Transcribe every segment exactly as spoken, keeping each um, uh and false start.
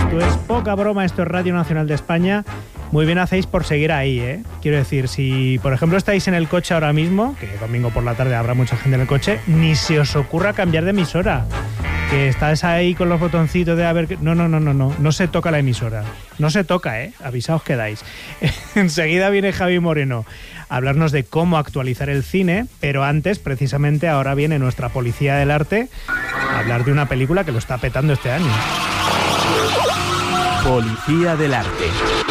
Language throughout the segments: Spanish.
Esto es poca broma, esto es Radio Nacional de España. Muy bien hacéis por seguir ahí, ¿eh? Quiero decir, si por ejemplo estáis en el coche ahora mismo, que domingo por la tarde habrá mucha gente en el coche, ni se os ocurra cambiar de emisora. Que estáis ahí con los botoncitos de a ver... No, no, no, no, no, no se toca la emisora. No se toca, ¿eh? Avisaos quedáis. Enseguida viene Javi Moreno a hablarnos de cómo actualizar el cine, pero antes, precisamente, ahora viene nuestra policía del arte a hablar de una película que lo está petando este año. Policía del arte.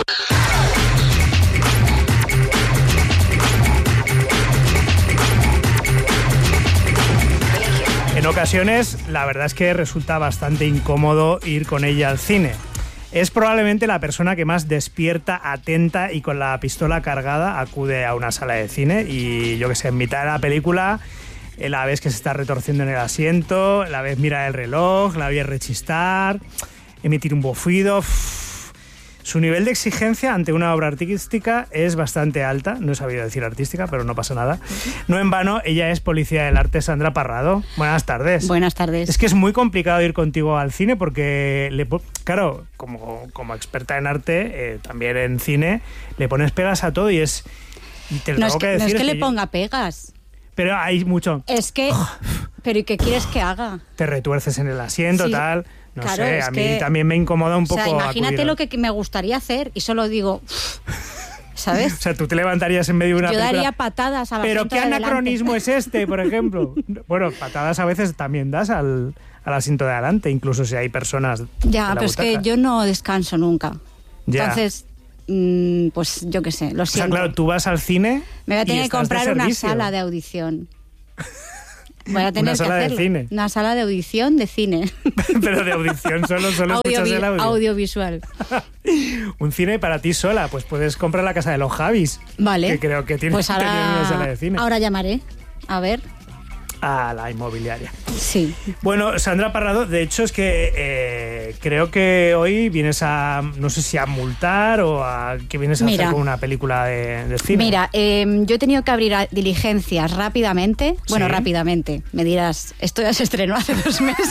En ocasiones, la verdad es que resulta bastante incómodo ir con ella al cine. Es probablemente la persona que más despierta, atenta y con la pistola cargada acude a una sala de cine y, yo que sé, en mitad de la película la ves que se está retorciendo en el asiento, la ves mirar el reloj, la ves rechistar, emitir un bufido. Su nivel de exigencia ante una obra artística es bastante alta. No he sabido decir artística, pero no pasa nada. No en vano, ella es policía del arte, Sandra Parrado. Buenas tardes. Buenas tardes. Es que es muy complicado ir contigo al cine porque, le, claro, como, como experta en arte, eh, también en cine, le pones pegas a todo y es... Y te lo no, tengo es que, que decir, no es que es le que yo, ponga pegas. Pero hay mucho... Es que... ¿Pero y qué quieres que haga? Te retuerces en el asiento, sí. tal... No claro, sé, a mí que, también me incomoda un poco. O sea, imagínate acudir. lo que me gustaría hacer y solo digo, ¿sabes? O sea, tú te levantarías en medio de una Yo película. daría patadas a la Pero gente ¿qué de anacronismo adelante? es este, por ejemplo? Bueno, patadas a veces también das al, al asiento de adelante, incluso si hay personas. Ya, en la pero es butaca. que yo no descanso nunca. Ya. Entonces, mmm, pues yo qué sé, lo siento. O sea, claro, tú vas al cine. Me voy a tener y que comprar de una servicio. sala de audición. Voy a tener Una sala que de hacerlo. cine. Una sala de audición de cine. Pero de audición solo, solo Audio, escuchas el audio. Audiovisual. Un cine para ti sola, pues puedes comprar la casa de los Javis. Vale. Que creo que tiene pues ahora, una sala de cine. Ahora llamaré. A ver. A la inmobiliaria. Sí. Bueno, Sandra Parrado, de hecho es que eh, creo que hoy vienes a, no sé si a multar o a que vienes a Mira, hacer con una película de, de cine. Mira, eh, yo he tenido que abrir diligencias rápidamente. Bueno, ¿Sí? rápidamente. Me dirás, esto ya se estrenó hace dos meses.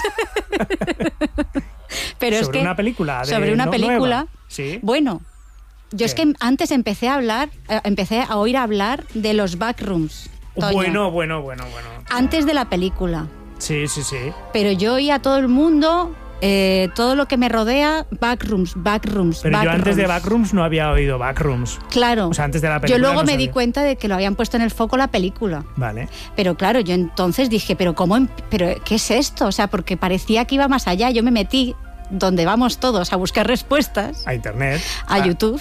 Pero sobre es que una película. De, sobre una no, película. Nueva. Sí. Bueno, yo ¿Qué? es que antes empecé a hablar, eh, empecé a oír hablar de los backrooms. Toño, Bueno, bueno, bueno, bueno. antes de la película. Sí, sí, sí. Pero yo oía a todo el mundo, eh, todo lo que me rodea, backrooms, backrooms, Pero backrooms. yo antes de Backrooms no había oído Backrooms. Claro. O sea, antes de la película Yo luego no me sabía. di cuenta de que lo habían puesto en el foco la película. Vale. Pero claro, yo entonces dije, pero cómo, em- pero ¿qué es esto? O sea, porque parecía que iba más allá. Yo me metí donde vamos todos a buscar respuestas, A internet. a Ah. YouTube,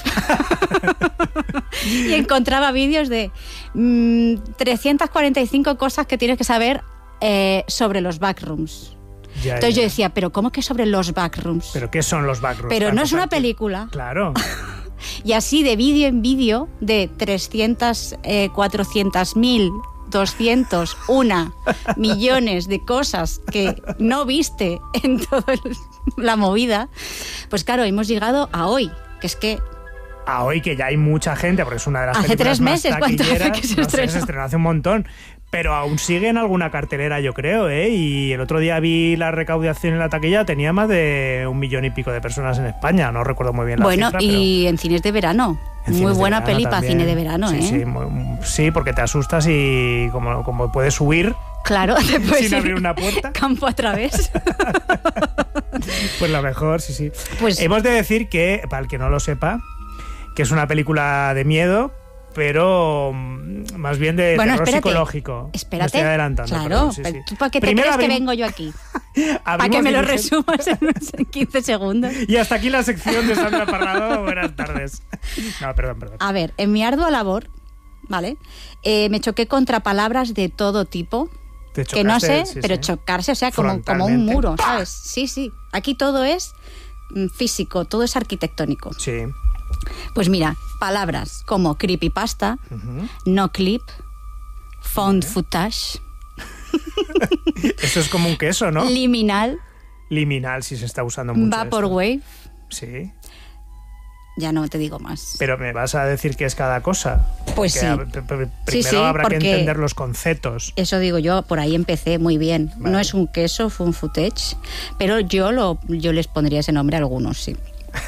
y encontraba vídeos de mmm, trescientas cuarenta y cinco cosas que tienes que saber eh, sobre los backrooms. Ya, Entonces ya. yo decía, pero ¿cómo que sobre los backrooms? ¿Pero qué son los Backrooms? Pero Para no es una empezar, película. Claro. Y así de vídeo en vídeo, de trescientas, eh, cuatrocientas mil, doscientos uno millones de cosas que no viste en toda la movida, pues claro, hemos llegado a hoy, que es que... A hoy que ya hay mucha gente, porque es una de las Hace películas tres meses, más ¿cuánto hace taquilleras. que se No sé, estrenó? se estrenó hace un montón. Pero aún sigue en alguna cartelera, yo creo, ¿eh? Y el otro día vi la recaudación en la taquilla, tenía más de un millón y pico de personas en España. No recuerdo muy bien la Bueno, cifra, y en cines de verano. En Muy cines de buena verano peli para también. cine de verano, sí, ¿eh? Sí, muy- sí, porque te asustas y como, como puedes huir Claro, te puedes sin ir abrir una puerta, campo a través. pues la mejor, sí, sí. Pues Hemos de decir que, para el que no lo sepa, que es una película de miedo, pero mm, más bien de bueno, terror espérate. psicológico. Espérate. Me estoy adelantando. Claro, perdón, sí, pero sí. ¿tú para qué te Primero crees que abrimos- vengo yo aquí? Para abrimos que me lo diligen- resumas en quince segundos. Y hasta aquí la sección de Sandra Parrado. Buenas tardes. No, perdón, perdón. A ver, en mi ardua labor, ¿vale? Eh, me choqué contra palabras de todo tipo. Te Que no sé, chocaste, sí, pero sí. chocarse, o sea, como, como un Frontalmente. muro, ¿sabes? Sí, sí. Aquí todo es mm, físico, todo es arquitectónico. Sí. Pues mira, palabras como creepypasta, Ujú. no clip, found footage, Eso es como un queso, ¿no? liminal, Liminal, si se está usando mucho. esto. vaporwave, Sí. ya no te digo más. Pero me vas a decir que es cada cosa. Pues sí. A, primero sí, sí, habrá que entender los conceptos. Eso digo yo, por ahí empecé muy bien. Vale. No es un queso, fue un footage, pero yo, lo, yo les pondría ese nombre a algunos, sí.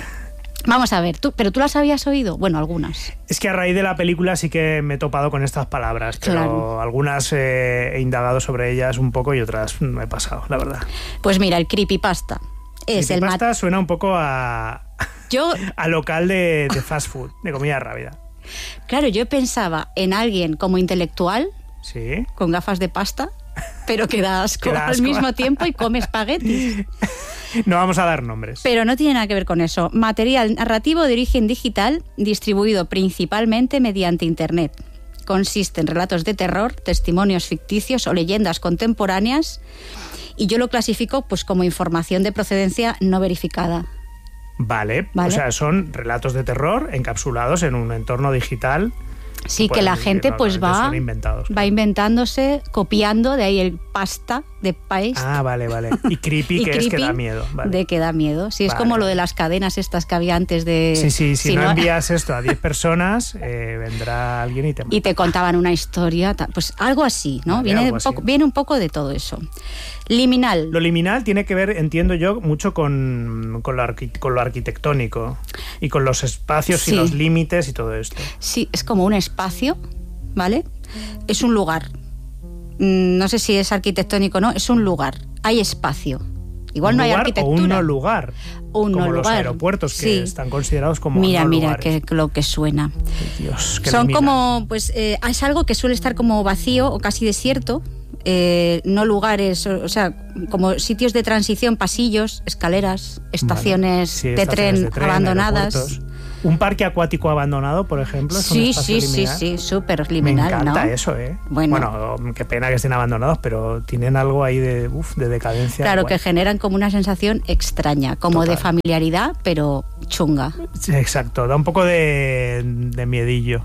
Vamos a ver, ¿tú, ¿pero tú las habías oído? Bueno, algunas. Es que a raíz de la película sí que me he topado con estas palabras, pero claro. algunas eh, he indagado sobre ellas un poco y otras me he pasado, la verdad. Pues mira, el creepypasta. Es creepypasta el mat- suena un poco a, yo... a local de, de fast food, de comida rápida. Claro, yo pensaba en alguien como intelectual, ¿sí? Con gafas de pasta, pero que da asco, da asco al mismo tiempo y come espaguetis. No vamos a dar nombres. Pero no tiene nada que ver con eso. Material narrativo de origen digital distribuido principalmente mediante Internet. Consiste en relatos de terror, testimonios ficticios o leyendas contemporáneas, y yo lo clasifico pues como información de procedencia no verificada. Vale, ¿Vale? O sea, son relatos de terror encapsulados en un entorno digital. Sí, que la gente pues va, inventados, va claro. inventándose, copiando, de ahí el pasta de paste. Ah, vale, vale. Y creepy, y que creepy es que da miedo. Vale. De que da miedo. Sí, es vale, como vale. lo de las cadenas estas que había antes de... Sí, sí, si, si no, no envías esto a diez personas, eh, vendrá alguien y te mata. Y te contaban una historia, pues algo así, ¿no? Vale, viene, algo un así. Poco, viene un poco de todo eso. Liminal. Lo liminal tiene que ver, entiendo yo, mucho con, con, lo, arqui- con lo arquitectónico y con los espacios Sí. y los límites y todo esto. Sí, es como un espacio, ¿vale? Es un lugar. Mm, No sé si es arquitectónico o no, es un lugar. Hay espacio. Igual ¿Un no hay lugar arquitectura. o un no lugar? Un no como los lugar. aeropuertos que Sí. están considerados como Mira, no mira, lugares. que lo que suena. Dios, qué Son liminal. como, pues, eh, es algo que suele estar como vacío o casi desierto. Eh, no lugares, o, o sea, como sitios de transición, pasillos, escaleras, estaciones, Vale. Sí, de, estaciones tren de tren abandonadas. aeropuertos. Un parque acuático abandonado, por ejemplo, es un Sí, espacio sí, sí, liminal. sí, súper Me liminal, encanta ¿no? eso, ¿eh? Bueno. Bueno, qué pena que estén abandonados, pero tienen algo ahí de, uf, de decadencia. Claro, guay. que generan como una sensación extraña, como Total. de familiaridad, pero chunga. Sí, exacto, da un poco de, de miedillo.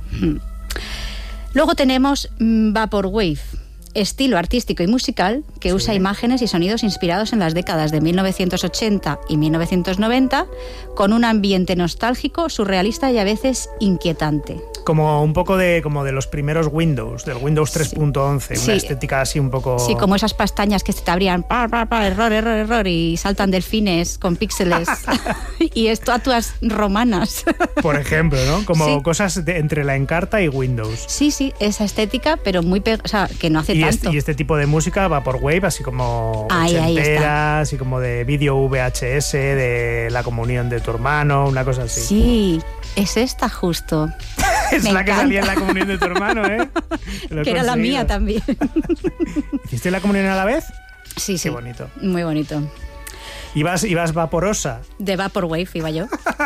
Luego tenemos mm, Vaporwave, estilo artístico y musical que Sí. usa imágenes y sonidos inspirados en las décadas de mil novecientos ochenta y mil novecientos noventa, con un ambiente nostálgico, surrealista y a veces inquietante. Como un poco de, como de los primeros Windows, del Windows tres punto once, Sí. una estética así un poco... Sí, como esas pestañas que se te abrían, pa, pa, pa, error, error, error, y saltan delfines con píxeles y estatuas romanas. Por ejemplo, ¿no? Como Sí. cosas de- entre la Encarta y Windows. Sí, sí, esa estética, pero muy... pe- o sea, que no hace Y tanto. este, y este tipo de música va por wave, así como Ahí, ahí está. ochentera, así como de vídeo V H S, de la comunión de tu hermano, una cosa así. Sí, es esta justo. Es me la que encanta. salía en la comunión de tu hermano, ¿eh? Lo he Que era la conseguido. mía también. ¿Hiciste la comunión a la vez? Sí, sí. Qué bonito. Muy bonito. Ibas, ibas vaporosa, De Vaporwave iba yo.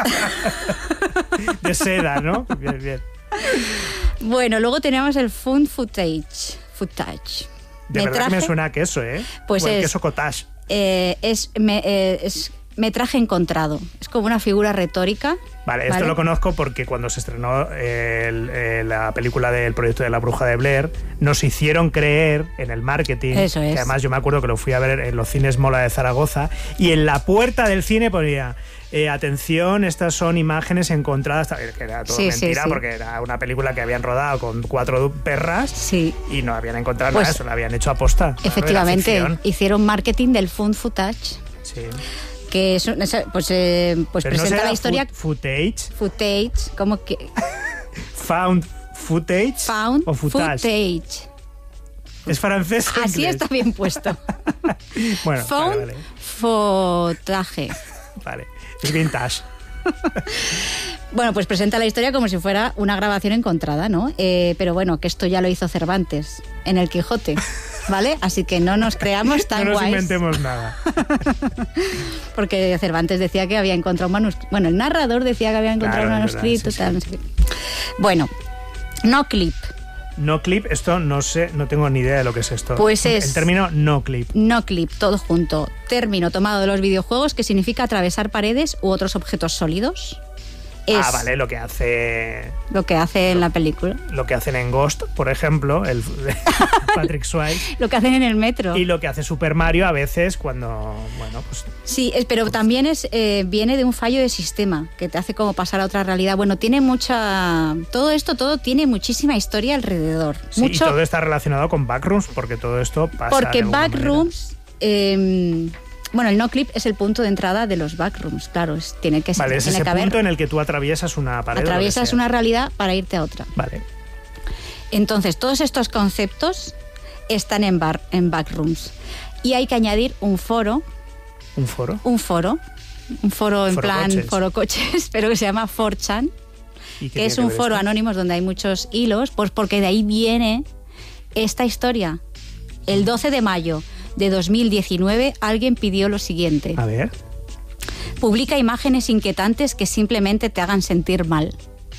de seda, ¿no? Bien, bien. Bueno, luego tenemos el Fun Footage. Footage. De verdad que me suena a queso, ¿eh? Pues o el es- queso cottage. Eh, es, me, eh, es metraje encontrado. Es como una figura retórica. Vale, esto ¿vale? lo conozco porque cuando se estrenó el- el- la película del proyecto de la bruja de Blair, nos hicieron creer en el marketing, Eso es. que además yo me acuerdo que lo fui a ver en los cines Mola de Zaragoza, y en la puerta del cine ponía, eh, atención, estas son imágenes encontradas, que era todo Sí, sí, mentira, sí. porque era una película que habían rodado con cuatro perras Sí. y no habían encontrado Pues, nada, eso lo habían hecho aposta. Claro, era Efectivamente, ficción. hicieron marketing del Fun Footage, Sí. que es, un- es- pues, eh, pues Pero no presenta será la historia. foot- footage, Footage, como que found footage found o footage. footage. ¿Es francés o Así inglés? está bien puesto. Bueno, Found vale, vale. footage. Vale, es vintage. Bueno, pues presenta la historia como si fuera una grabación encontrada, ¿no? Eh, pero bueno, que esto ya lo hizo Cervantes en el Quijote, ¿vale? Así que no nos creamos tan No nos guays, inventemos nada. porque Cervantes decía que había encontrado un manuscrito. Bueno, el narrador decía que había encontrado Claro, un es verdad, manuscrito, sí, tal, sí. no sé qué. Bueno, no clip. No clip, esto no sé, no tengo ni idea de lo que es esto. Pues es- El término no clip. No clip, todo junto. Término tomado de los videojuegos que significa atravesar paredes u otros objetos sólidos. es ah, vale, lo que hace... lo que hace en la película. Lo que hacen en Ghost, por ejemplo, el Patrick Swayze. Lo que hacen en el metro. Y lo que hace Super Mario a veces cuando, bueno, pues... Sí, es, pero pues, también es eh, viene de un fallo de sistema que te hace como pasar a otra realidad. Bueno, tiene mucha... Todo esto, todo tiene muchísima historia alrededor. Sí, Mucho... y todo está relacionado con Backrooms, porque todo esto pasa Porque de Backrooms... Eh, bueno, el no clip es el punto de entrada de los backrooms, claro, es, tiene que ser. Vale, es tiene ese que haber, punto en el que tú atraviesas una pared. Atraviesas una realidad para irte a otra. Vale. Entonces, todos estos conceptos están en, bar, en backrooms. Y hay que añadir un foro. ¿Un foro? Un foro. Un foro en foro plan coches. foro coches, pero que se llama four chan, que es un foro esto? anónimo donde hay muchos hilos, pues porque de ahí viene esta historia. El doce de mayo de dos mil diecinueve alguien pidió lo siguiente. A ver. Publica imágenes inquietantes que simplemente te hagan sentir mal.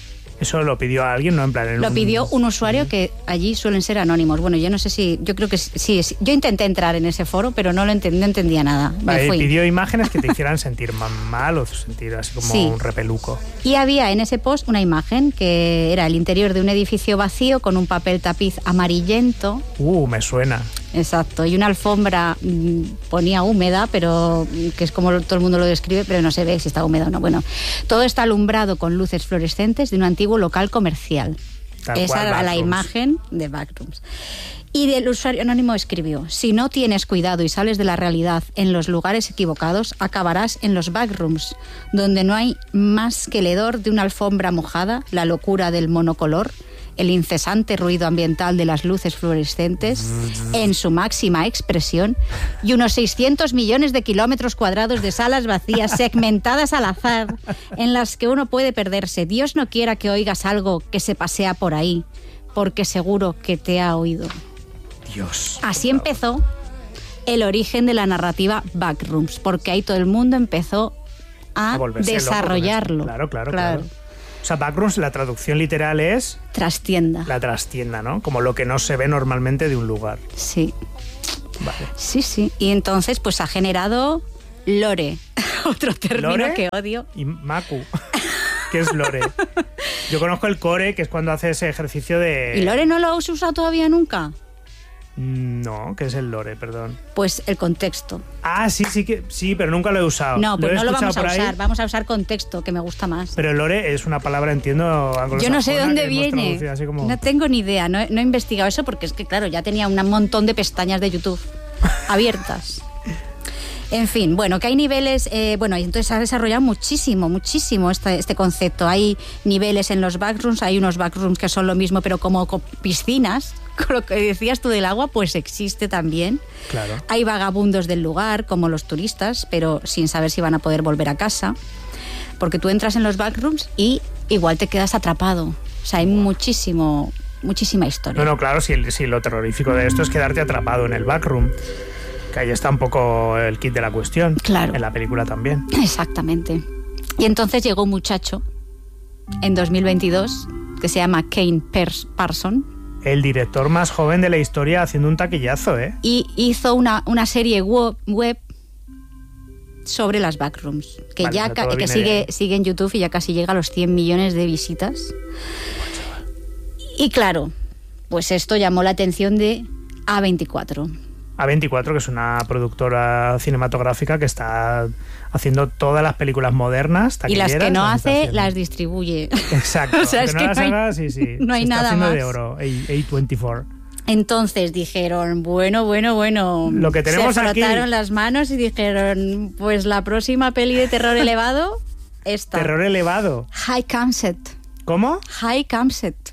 Eso lo pidió a alguien, no en plan... En lo un... pidió un usuario ¿sí? que allí suelen ser anónimos. Bueno, yo no sé si... Yo creo que sí. sí yo intenté entrar en ese foro, pero no lo entend, no entendía nada. Vale, Me fui. Pidió imágenes que te hicieran sentir mal o sentir así como sí. un repeluco. Y había en ese post una imagen que era el interior de un edificio vacío con un papel tapiz amarillento. Uh, me suena. Exacto. Y una alfombra mmm, ponía húmeda, pero que es como todo el mundo lo describe, pero no se ve si está húmeda o no. Bueno, todo está alumbrado con luces fluorescentes de un antiguo local comercial. Tal Esa cual, era la imagen de Backrooms. Y el usuario anónimo escribió: si no tienes cuidado y sales de la realidad en los lugares equivocados, acabarás en los backrooms, donde no hay más que el hedor de una alfombra mojada, la locura del monocolor, el incesante ruido ambiental de las luces fluorescentes en su máxima expresión y unos seiscientos millones de kilómetros cuadrados de salas vacías segmentadas al azar en las que uno puede perderse. Dios no quiera que oigas algo que se pasea por ahí, porque seguro que te ha oído. Dios. Así empezó el origen de la narrativa Backrooms, porque ahí todo el mundo empezó a, a desarrollarlo. Claro, claro, claro. claro. O sea, Backrooms, la traducción literal es... Trastienda. La trastienda, ¿no? Como lo que no se ve normalmente de un lugar. Sí. Vale. Sí, sí. Y entonces, pues ha generado lore. Otro término ¿Lore? Que odio. Y Maku. ¿Qué es lore? Yo conozco el core, que es cuando hace ese ejercicio de... ¿Y lore no lo has usado todavía nunca? No, ¿qué es el lore? Perdón. Pues el contexto. Ah, sí, sí, que sí, pero nunca lo he usado. No, pues lo no lo vamos a usar. Ahí. Vamos a usar contexto, que me gusta más. Pero el lore es una palabra, entiendo, anglosajona. Yo no sé de dónde viene. Como... No tengo ni idea. No, no he investigado eso porque es que, claro, ya tenía un montón de pestañas de YouTube abiertas. En fin, bueno, que hay niveles, eh, bueno, y entonces se ha desarrollado muchísimo, muchísimo este, este concepto. Hay niveles en los backrooms, hay unos backrooms que son lo mismo, pero como piscinas, con lo que decías tú del agua, pues existe también. Claro. Hay vagabundos del lugar, como los turistas, pero sin saber si van a poder volver a casa. Porque tú entras en los backrooms y igual te quedas atrapado. O sea, hay muchísimo, muchísima historia. No, no, claro, si, si lo terrorífico de esto es quedarte atrapado en el backroom. Que ahí está un poco el kit de la cuestión. Claro. En la película también. Exactamente. Y entonces llegó un muchacho en dos mil veintidós que se llama Kane Parson. El director más joven de la historia haciendo un taquillazo, ¿eh? Y hizo una, una serie web, web sobre las backrooms, que vale, ya ca- que sigue, sigue en YouTube y ya casi llega a los cien millones de visitas. Y claro, pues esto llamó la atención de A veinticuatro. A veinticuatro, que es una productora cinematográfica que está haciendo todas las películas modernas, y las que no las hace, las distribuye. Exacto. O sea, que es no que las no hay, haga, sí, sí. No hay Se nada está más. de oro, A veinticuatro. Entonces dijeron, bueno, bueno, bueno. Lo que tenemos se frotaron aquí... las manos y dijeron, pues la próxima peli de terror elevado, esta. Terror elevado. High concept. ¿Cómo? High concept.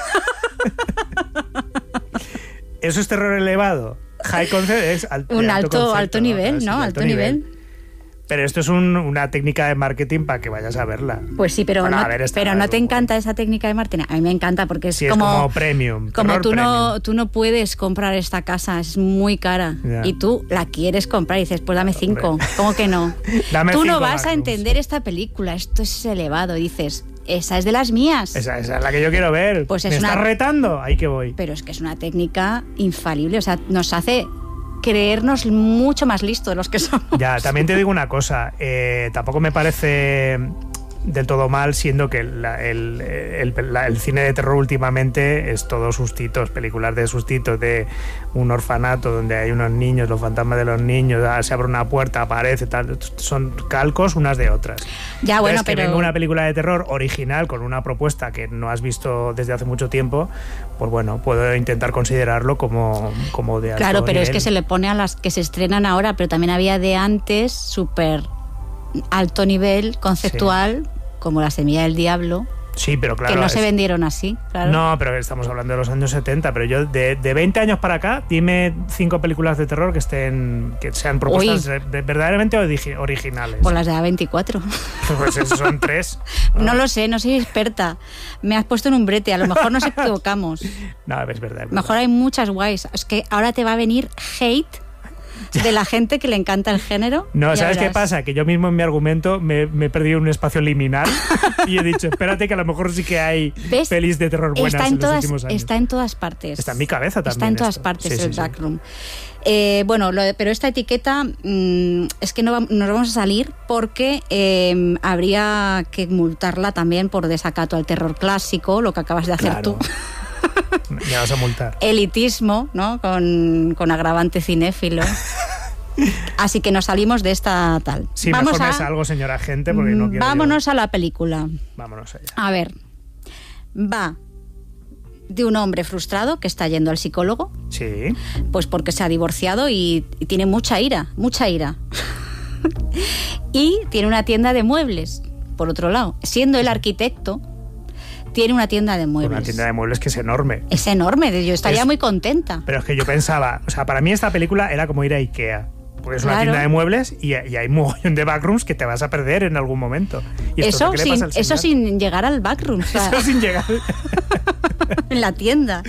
¿Eso es terror elevado? High concept es al, un alto, alto, concepto, alto nivel, ¿no? Sí, alto, alto nivel. nivel. Pero esto es un, una técnica de marketing para que vayas a verla. Pues sí, pero, bueno, no, ver, pero no te encanta esa técnica de marketing. A mí me encanta porque es, sí, como, es como premium. Como tú premium. no, tú no puedes comprar esta casa, es muy cara. Yeah. Y tú la quieres comprar y dices, pues dame cinco. Hombre. ¿Cómo que no? Dame tú cinco no vas Magnums. a entender esta película, esto es elevado. Y dices, esa es de las mías. Esa, esa es la que yo quiero ver. Pues ¿Me es estás una... retando? Ahí que voy. Pero es que es una técnica infalible, o sea, nos hace creernos mucho más listos de los que somos. Ya, también te digo una cosa, eh, tampoco me parece del todo mal, siendo que la, el, el, la, el cine de terror últimamente es todo sustitos, películas de sustitos, de un orfanato donde hay unos niños, los fantasmas de los niños, se abre una puerta, aparece, tal, son calcos unas de otras. Ya, bueno, Entonces, que pero... venga una película de terror original con una propuesta que no has visto desde hace mucho tiempo, pues bueno, puedo intentar considerarlo como, como de alto Claro, pero nivel. es que se le pone a las que se estrenan ahora, pero también había de antes súper alto nivel conceptual, sí. Como La semilla del diablo. Sí, pero claro. Que no es... se vendieron así, claro. No, pero estamos hablando de los años setenta, pero yo de, de veinte años para acá, dime cinco películas de terror que estén que sean propuestas de, de, verdaderamente originales. Pues las de A veinticuatro. Pues esos son tres. ¿no? No lo sé, no soy experta. Me has puesto en un brete, a lo mejor nos equivocamos. No, es verdad, es verdad. Mejor hay muchas guays. Es que ahora te va a venir hate de la gente que le encanta el género. No, ¿sabes qué pasa? Que yo mismo en mi argumento me, me he perdido un espacio liminal y he dicho, espérate que a lo mejor sí que hay ¿ves? Pelis de terror buenas está en, en todas, los últimos años. Está en todas partes. Está en mi cabeza también. Está en todas esto. partes sí, el sí, backroom. Sí. Eh, bueno, lo de, pero esta etiqueta mmm, es que no va, nos vamos a salir porque eh, habría que multarla también por desacato al terror clásico, lo que acabas de hacer claro. tú. Me vas a multar. Elitismo, ¿no? Con, con agravante cinéfilo. Así que nos salimos de esta tal. Sí, Vamos mejor a, me salgo, señora gente, porque no quiero... Vámonos yo... a la película. Vámonos allá. A ver, va de un hombre frustrado que está yendo al psicólogo. Sí. Pues porque se ha divorciado y, y tiene mucha ira, mucha ira. Y tiene una tienda de muebles, por otro lado. Siendo el arquitecto, tiene una tienda de muebles. Una tienda de muebles que es enorme. Es enorme, yo estaría es... muy contenta. Pero es que yo pensaba, o sea, para mí esta película era como ir a Ikea. Porque es una claro. tienda de muebles y, y hay un mogollón de backrooms que te vas a perder en algún momento. ¿Y esto eso, sin, eso sin llegar al backroom. O sea, eso sin llegar. En la tienda.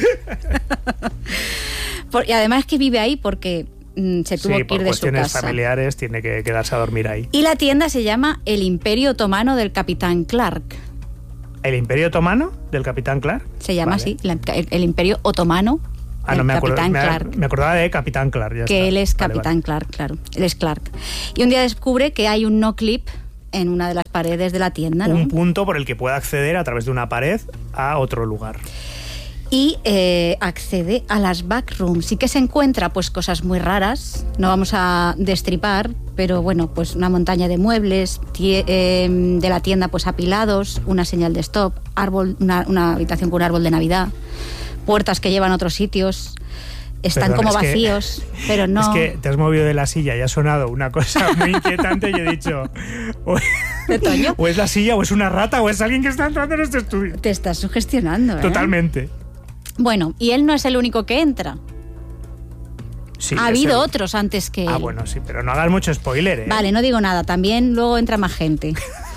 Por, y además que vive ahí porque mm, se tuvo sí, que ir de su casa. por cuestiones familiares tiene que quedarse a dormir ahí. Y la tienda se llama El Imperio Otomano del Capitán Clark. ¿El Imperio Otomano del Capitán Clark? Se llama vale. así, la, el, el Imperio Otomano Ah, no me acuerdo. Capitán Me, Clark. me acordaba de Capitán Clark. Ya que está. él es vale, Capitán vale. Clark, claro. Él es Clark. Y un día descubre que hay un no clip en una de las paredes de la tienda, ¿no? Un punto por el que pueda acceder a través de una pared a otro lugar. Y eh, accede a las backrooms y que se encuentra pues cosas muy raras. No vamos a destripar, pero bueno, pues una montaña de muebles tie, eh, de la tienda pues apilados, una señal de stop, árbol, una, una habitación con un árbol de Navidad, puertas que llevan a otros sitios. Están Perdón, como es vacíos, que, pero no... Es que te has movido de la silla y ha sonado una cosa muy inquietante y he dicho... O, ¿De Toño? O es la silla, o es una rata, o es alguien que está entrando en este estudio. Te estás sugestionando, ¿eh? Totalmente. Bueno, y él no es el único que entra. Sí, ha habido el... otros antes que él. Ah, bueno, sí, pero no hagas mucho spoiler, ¿eh? Vale, no digo nada. También luego entra más gente.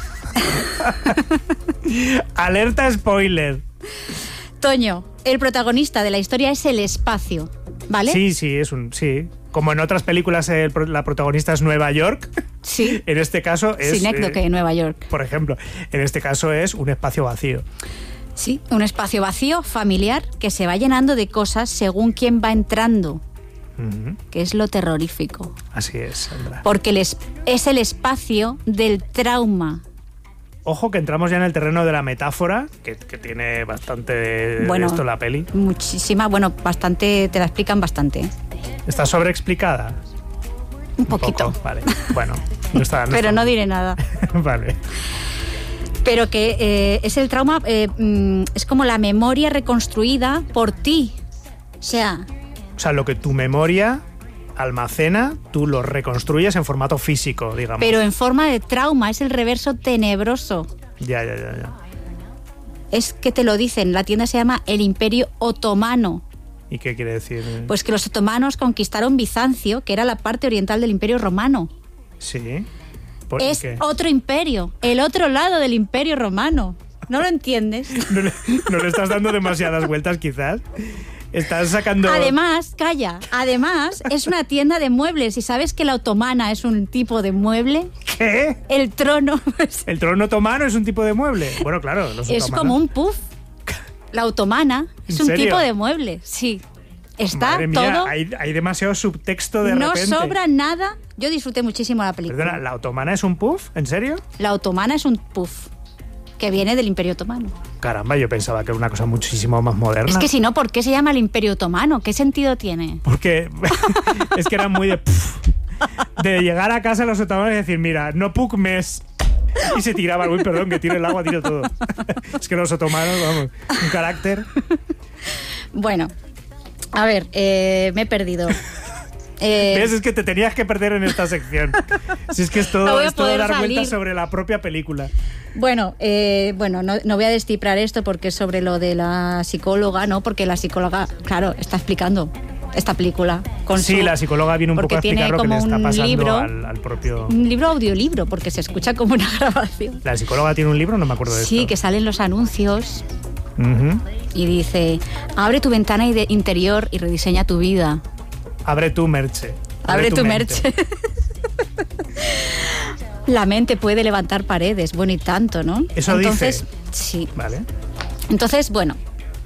Alerta spoiler. Toño, el protagonista de la historia es el espacio, ¿vale? Sí, sí, es un... Sí. Como en otras películas el, la protagonista es Nueva York. Sí. En este caso es... Sinécdoque, eh, Nueva York. Por ejemplo, en este caso es un espacio vacío. Sí, un espacio vacío, familiar, que se va llenando de cosas según quién va entrando. Uh-huh. Que es lo terrorífico. Así es, Sandra. Porque el es, es el espacio del trauma. Ojo que entramos ya en el terreno de la metáfora, que, que tiene bastante de, bueno, de esto la peli. Muchísima, bueno, bastante, te la explican bastante. ¿eh? ¿Está sobreexplicada? Un poquito. Un poco, vale. Bueno, no está, no pero está no mal. diré nada. Vale. Pero que eh, es el trauma, eh, mm, es como la memoria reconstruida por ti. O sea... O sea, lo que tu memoria almacena, tú lo reconstruyes en formato físico, digamos. Pero en forma de trauma, es el reverso tenebroso. Ya, ya, ya, ya. Es que te lo dicen, la tienda se llama el Imperio Otomano. ¿Y qué quiere decir? Pues que los otomanos conquistaron Bizancio, que era la parte oriental del Imperio Romano. Sí. ¿Por es qué? otro imperio, el otro lado del Imperio Romano. ¿No lo entiendes? ¿No le, no le estás dando demasiadas vueltas, quizás? Estás sacando... Además, calla, además es una tienda de muebles. ¿Y sabes que la otomana es un tipo de mueble? ¿Qué? El trono. ¿El trono otomano es un tipo de mueble? Bueno, claro. Los es otomanos. como un puff. La otomana es un serio? tipo de mueble, sí. Está Madre mía, todo... hay, hay demasiado subtexto de no repente. No sobra nada. Yo disfruté muchísimo la película. Perdona, ¿la otomana es un puff? ¿En serio? La otomana es un puff. que viene del Imperio Otomano. Caramba, yo pensaba que era una cosa muchísimo más moderna. Es que si no, ¿por qué se llama el Imperio Otomano? ¿Qué sentido tiene? Porque es que era muy de... Pff, de llegar a casa los otomanos y decir, mira, no puc més. Y se tiraban, uy, perdón, que tiro el agua, tiro todo. Es que los otomanos, vamos, un carácter. Bueno, a ver, eh, me he perdido. Eh, ¿Ves? Es que te tenías que perder en esta sección. Si es que es todo, no voy a es todo poder dar salir. vueltas sobre la propia película. Bueno, eh, bueno, no, no voy a descifrar esto porque es sobre lo de la psicóloga, ¿no? Porque la psicóloga, claro, está explicando esta película. Con sí, su, la psicóloga viene un poco a explicar lo que le está pasando libro, al, al propio... Un libro audiolibro, porque se escucha como una grabación. ¿La psicóloga tiene un libro? No me acuerdo de sí, esto. Sí, que salen los anuncios uh-huh. y dice, abre tu ventana interior y rediseña tu vida. Abre tu merche. Abre, Abre tu, tu merche. mente. La mente puede levantar paredes, bueno, y tanto, ¿no? Eso Entonces, dice. Sí. Vale. Entonces, bueno,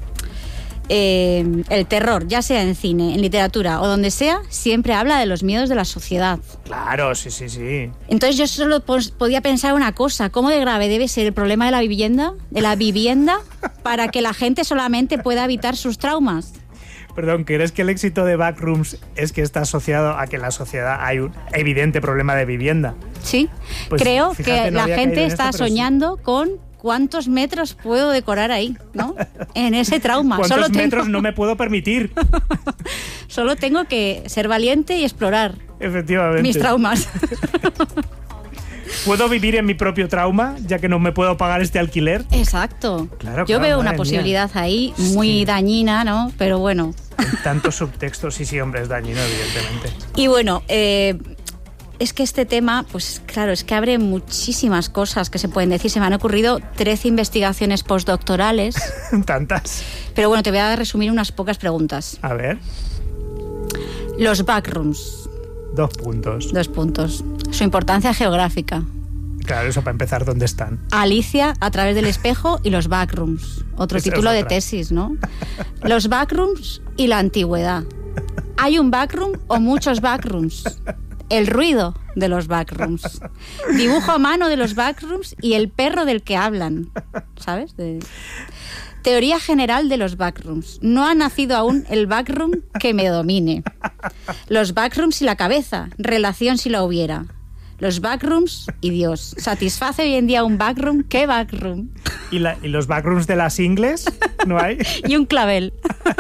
eh, el terror, ya sea en cine, en literatura o donde sea, siempre habla de los miedos de la sociedad. Claro, sí, sí, sí. Entonces yo solo pos- podía pensar una cosa, ¿cómo de grave debe ser el problema de la vivienda, de la vivienda, para que la gente solamente pueda evitar sus traumas? Perdón, ¿crees que el éxito de Backrooms es que está asociado a que en la sociedad hay un evidente problema de vivienda? Sí, pues creo fíjate, que no la había gente caído en está esto, soñando sí. con cuántos metros puedo decorar ahí, ¿no? En ese trauma. ¿Cuántos Solo metros tengo... no me puedo permitir? Solo tengo que ser valiente y explorar Efectivamente. mis traumas. ¿Puedo vivir en mi propio trauma, ya que no me puedo pagar este alquiler? Exacto. Claro, Yo claro, veo una mía. posibilidad ahí muy sí. dañina, ¿no? Pero bueno. Tantos subtextos, sí, sí, hombre, es dañino, evidentemente. Y bueno, eh, es que este tema, pues claro, es que abre muchísimas cosas que se pueden decir. Se me han ocurrido trece investigaciones postdoctorales. Tantas. Pero bueno, te voy a resumir unas pocas preguntas. A ver. Los backrooms. Dos puntos. Dos puntos. Su importancia geográfica. Claro, eso para empezar, ¿dónde están? Alicia a través del espejo y los backrooms. Otro Esa título es de otra. tesis, ¿no? Los backrooms y la antigüedad. ¿Hay un backroom o muchos backrooms? El ruido de los backrooms. Dibujo a mano de los backrooms y el perro del que hablan. ¿Sabes? De... Teoría general de los backrooms. No ha nacido aún el backroom que me domine. Los backrooms y la cabeza. Relación si la hubiera. Los backrooms y Dios. ¿Satisface hoy en día un backroom? ¿Qué backroom? ¿Y, la, ¿Y los backrooms de las ingles? ¿No hay? Y un clavel.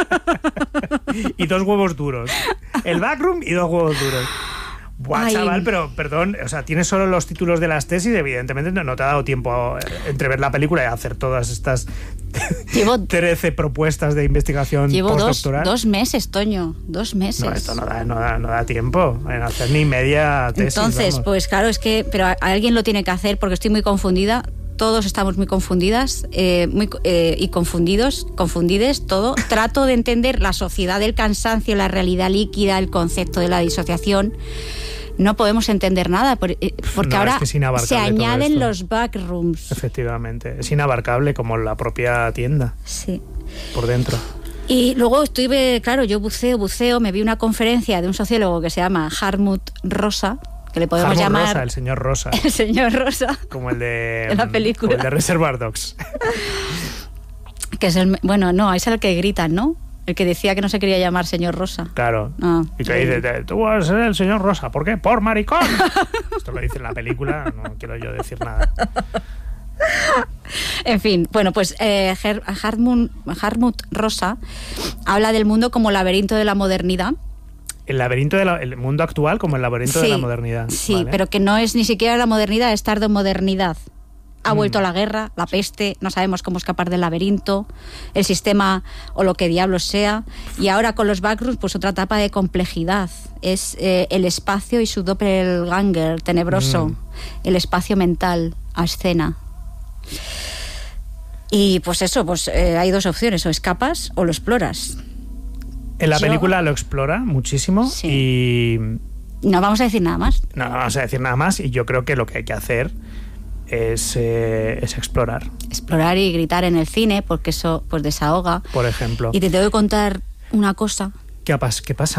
Y dos huevos duros. El backroom y dos huevos duros. Buah, Ay. chaval, pero perdón, o sea, tienes solo los títulos de las tesis, evidentemente no, no te ha dado tiempo entre ver la película y hacer todas estas Llevo, trece propuestas de investigación llevo dos, postdoctoral. dos meses, Toño, dos meses. No, esto no da, no, da, no da tiempo en hacer ni media tesis. Entonces, vamos. pues claro, es que, pero a- alguien lo tiene que hacer porque estoy muy confundida. Todos estamos muy confundidas eh, muy, eh, y confundidos, confundides, todo. Trato de entender la sociedad del cansancio, la realidad líquida, el concepto de la disociación. No podemos entender nada por- eh, porque No, ahora es que es inabarcable se todo añaden esto. los backrooms. Efectivamente, es inabarcable como la propia tienda Sí. por dentro. Y luego estuve, claro, yo buceo, buceo, me vi una conferencia de un sociólogo que se llama Hartmut Rosa, que le podemos Hartmut llamar Rosa, el señor Rosa, el señor Rosa, como el de, en la película. como el de Reservoir Dogs. que es el, bueno, no, es el que gritan, ¿no? El que decía que no se quería llamar señor Rosa. Claro. Ah, y que sí. dice, tú vas a ser el señor Rosa. ¿Por qué? ¡Por maricón! Esto lo dice en la película, no quiero yo decir nada. En fin, bueno, pues eh, Her- Hartmut, Hartmut Rosa habla del mundo como laberinto de la modernidad. El laberinto del mundo actual como el laberinto Sí, de la modernidad. Sí, ¿vale? pero que no es ni siquiera la modernidad, es tardomodernidad. Ha Mm. vuelto la guerra, la peste, no sabemos cómo escapar del laberinto, el sistema o lo que diablos sea. Y ahora con los backrooms, pues otra etapa de complejidad. Es eh, el espacio y su doppelganger tenebroso, Mm. el espacio mental a escena. Y pues eso, pues eh, hay dos opciones, o escapas o lo exploras. En la Yo- película lo explora muchísimo Sí. y No vamos a decir nada más. no, no vamos a decir nada más y yo creo que lo que hay que hacer es, eh, es explorar, Explorar y gritar en el cine, porque eso pues desahoga. por ejemplo. Y te tengo que contar una cosa. ¿Qué, pas- ¿Qué pasa?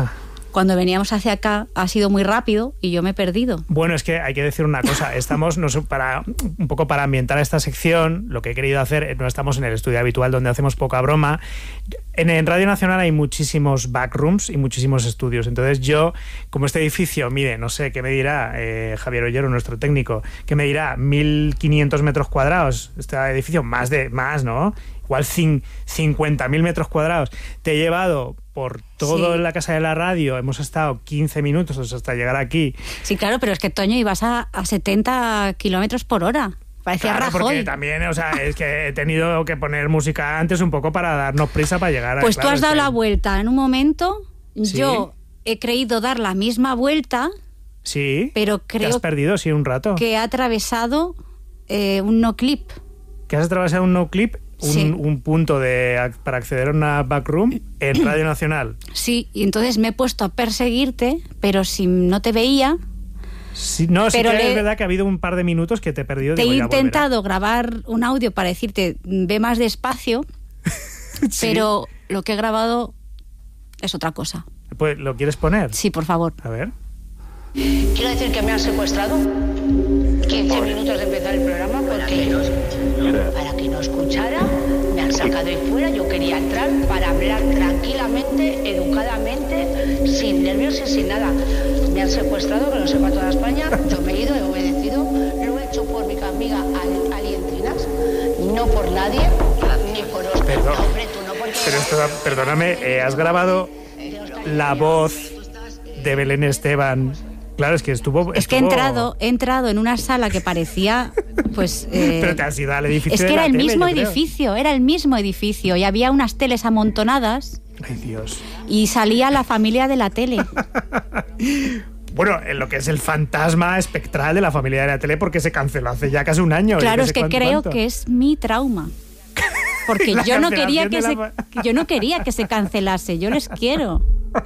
cuando veníamos hacia acá ha sido muy rápido y yo me he perdido. Bueno, es que hay que decir una cosa. Estamos, no sé, para, un poco para ambientar esta sección, lo que he querido hacer, no estamos en el estudio habitual donde hacemos poca broma. En, en Radio Nacional hay muchísimos backrooms y muchísimos estudios. Entonces yo, como este edificio mide, no sé, ¿qué me dirá eh, Javier Ollero, nuestro técnico? ¿Qué me dirá? mil quinientos metros cuadrados. Este edificio, más, de, más ¿no? Igual cincuenta mil metros cuadrados. Te he llevado por todo Sí. la casa de la radio, hemos estado quince minutos hasta llegar aquí. Sí, claro, pero es que, Toño, ibas a, a setenta kilómetros por hora. Parecía Claro, Rajoy. porque también, o sea, es que he tenido que poner música antes un poco para darnos prisa para llegar a... Pues claro, tú has es dado que- la vuelta en un momento. Sí. Yo he creído dar la misma vuelta, Sí, pero te has creo perdido, sí, un rato. que he atravesado eh, un no clip. Que has atravesado un no clip, un, Sí. un punto de ac- para acceder a una backroom en Radio Nacional. Sí, y entonces me he puesto a perseguirte, pero si no te veía, Sí, no, sí Pero que le- es verdad que ha habido un par de minutos que te he perdido. te he digo, ya volverá. intentado grabar un audio para decirte ve más despacio, Sí. pero lo que he grabado es otra cosa. Pues, ¿lo quieres poner? Sí, por favor. A ver. Quiero decir que me han secuestrado quince minutos de empezar el programa porque para que no escuchara me han sacado ahí fuera. Yo quería entrar para hablar tranquilamente, educadamente, sin nervios y sin nada. Me han secuestrado, que lo sepa toda España. Yo me he ido, he obedecido. Lo he hecho por mi amiga Ali, Ali Encinas, no por nadie, ni por Oscar. Perdón. No, hombre, tú no, porque Pero esto, perdóname, eh, has grabado la voz de Belén Esteban. Claro, es que estuvo... Es que he estuvo- entrado, he entrado en una sala que parecía, pues... eh, Pero te has ido al edificio es de que la era el tele, mismo yo creo. edificio, era el mismo edificio y había unas teles amontonadas Ay, Dios. y salía la familia de la tele. Bueno, en lo que es el fantasma espectral de la familia de la tele, porque se canceló hace ya casi un año. Claro, yo es sé que cuánto, creo cuánto. que es mi trauma. Porque La yo no quería cancelación que de se, la yo no quería que se cancelase, yo les quiero.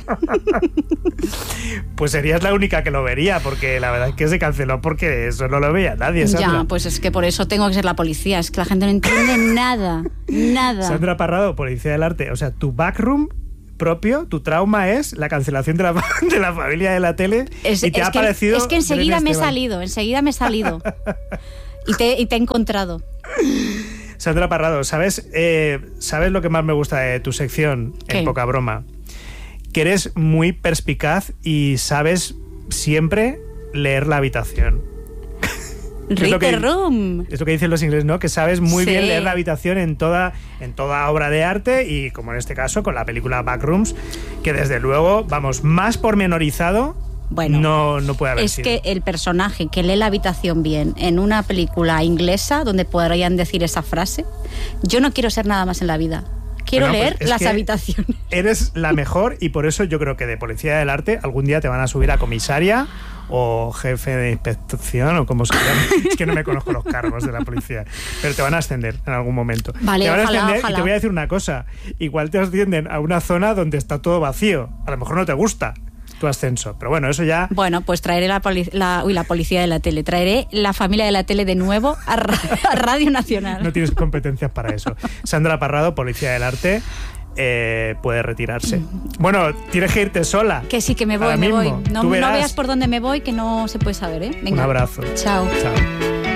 Pues serías la única que lo vería, porque la verdad es que se canceló porque eso no lo veía nadie, Sandra. Ya, pues es que por eso tengo que ser la policía, es que la gente no entiende nada, nada. Sandra Parrado, Policía del Arte. O sea, tu backroom propio, tu trauma es la cancelación de la, de la familia de la tele Es, y te es ha que, parecido... es que enseguida Belén me he Esteban. salido, enseguida me he salido. Y te, y te he encontrado. Sandra Parrado, ¿sabes, eh, ¿sabes lo que más me gusta de tu sección, ¿Qué? en poca broma? Que eres muy perspicaz y sabes siempre leer la habitación. Es lo Read que- the room. Es lo que dicen los ingleses, ¿no? Que sabes muy Sí. bien leer la habitación en toda, en toda obra de arte y, como en este caso, con la película Backrooms, que desde luego, vamos, más pormenorizado Bueno, no, no puede haber es sido. que el personaje que lee la habitación bien en una película inglesa donde podrían decir esa frase, yo no quiero ser nada más en la vida. Quiero Bueno, pues leer es las que habitaciones. Eres la mejor y por eso yo creo que de Policía del Arte algún día te van a subir a comisaria o jefe de inspección o como se llama. Es que no me conozco los cargos de la policía, pero te van a ascender en algún momento. Vale, te van a ojalá, ascender y ojalá. te voy a decir una cosa. Igual te ascienden a una zona donde está todo vacío. A lo mejor no te gusta tu ascenso, pero bueno, eso ya... Bueno, pues traeré la, poli- la, uy, la policía de la tele, traeré la familia de la tele de nuevo a, ra- a Radio Nacional. No tienes competencias para eso. Sandra Parrado, Policía del Arte, eh, puede retirarse. Bueno, tienes que irte sola. Que sí, que me voy, Ahora me mismo. voy. No, Tú no verás. veas por dónde me voy, que no se puede saber, ¿eh? Venga. Un abrazo. Chao. Chao.